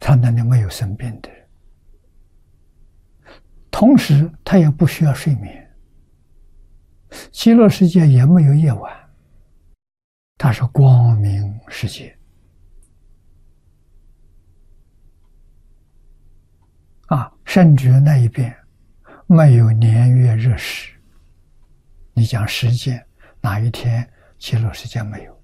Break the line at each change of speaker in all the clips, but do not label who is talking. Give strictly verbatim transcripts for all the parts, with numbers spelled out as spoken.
他那里没有生病的人，同时他也不需要睡眠，极乐世界也没有夜晚，它是光明世界啊，甚至那一边没有年月日时。你讲时间，哪一天极乐世界没有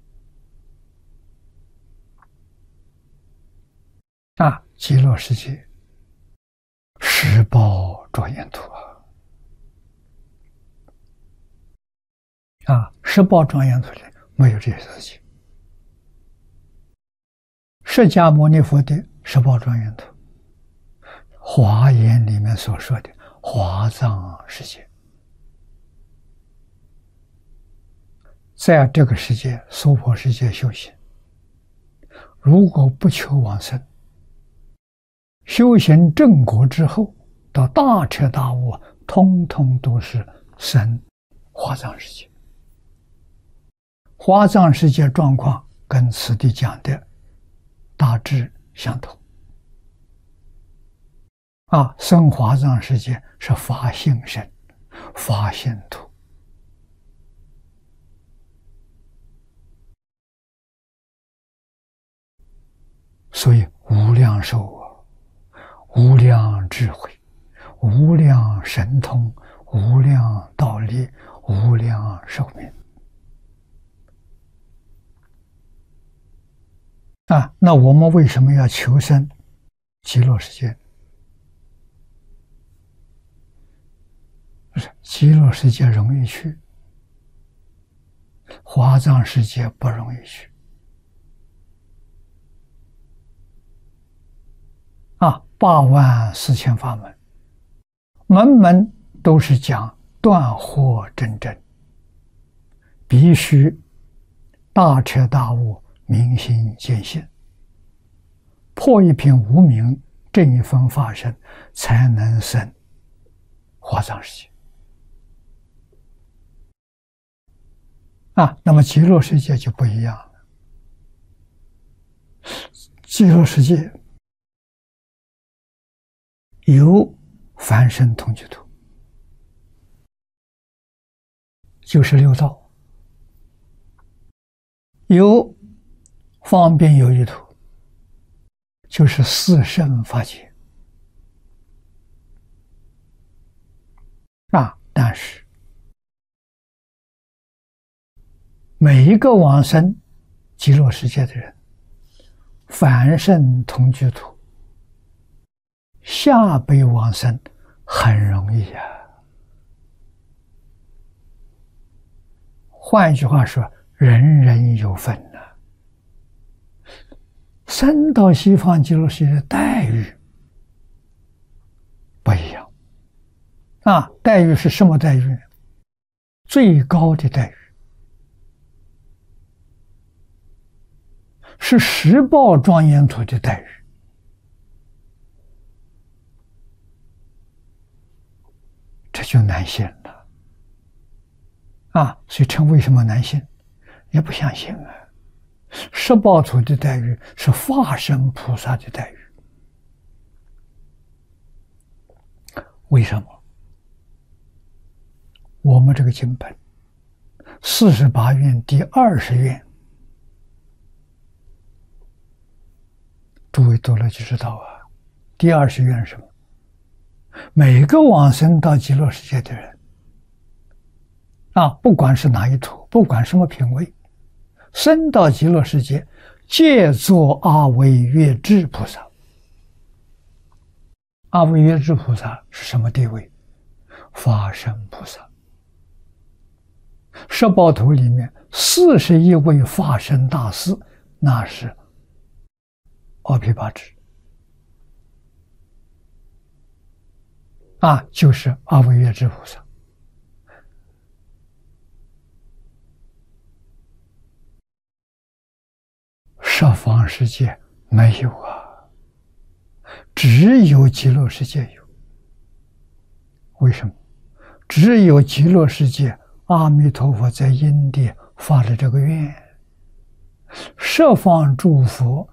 啊？极乐世界十报庄严土啊！啊，十报庄严土里没有这些事情。释迦牟尼佛的十报庄严土，华严里面所说的华藏世界，在这个世界娑婆世界修行，如果不求往生，修行正果之后，到大彻大悟，通通都是生华藏世界。华藏世界状况跟此地讲的大致相同。啊，生华藏世界是法性生，法性土。所以无量寿啊，无量智慧，无量神通，无量道力，无量寿命啊！那我们为什么要求生极乐世界？不是极乐世界容易去，华藏世界不容易去。啊，八万四千法门，门门都是讲断惑真正，必须大彻大悟，明心见性，破一品无明，正一分法身，才能生华藏世界。啊，那么极乐世界就不一样了。极乐世界有凡圣同居土，就是六道；有方便有余土，就是四圣法界。啊，但是每一个往生极乐世界的人，凡圣同居土下辈往生很容易啊。换句话说，人人有份呐、啊。生到西方极乐世界的待遇不一样啊！待遇是什么待遇呢？最高的待遇是十报庄严土的待遇。这就难信了啊！所以称为什么难信？也不相信啊！十报土的待遇是化身菩萨的待遇，为什么？我们这个经本四十八愿第二十愿，诸位读了就知道啊。第二十愿是什么？每个往生到极乐世界的人啊，不管是哪一土，不管什么品位，生到极乐世界，皆作阿惟越致菩萨。阿惟越致菩萨是什么地位？法身菩萨。十报土里面四十一位法身大士，那是阿毗跋致。啊，就是阿惟越致菩萨。十方世界没有啊，只有极乐世界有。为什么？只有极乐世界，阿弥陀佛在因地发了这个愿，十方诸佛